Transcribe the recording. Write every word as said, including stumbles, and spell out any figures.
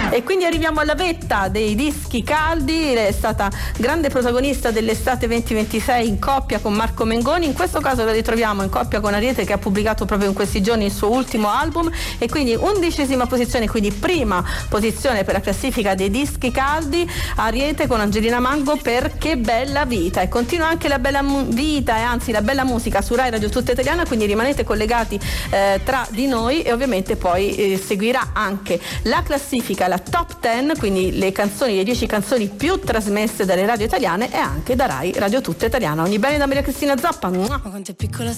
E quindi arriviamo alla vetta dei dischi caldi. Lei è stata grande protagonista dell'estate venti ventisei in coppia con Marco Mengoni, in questo caso la ritroviamo in coppia con Ariete, che ha pubblicato proprio in questi giorni il suo ultimo album, e quindi undicesima posizione, quindi prima posizione per la classifica dei dischi caldi, Ariete con Angelina Mango per Che bella vita. E continua anche la bella mu- vita e anzi la bella musica su Rai Radio Tutta Italiana, quindi rimanete collegati eh, tra di noi, e ovviamente poi eh, seguirà anche la classifica, la top dieci, quindi le canzoni, le dieci canzoni più trasmesse dalle radio italiane e anche da Rai Radio Tutta Italiana. Ogni bene da Maria Cristina Zappa. Ma quanto è piccola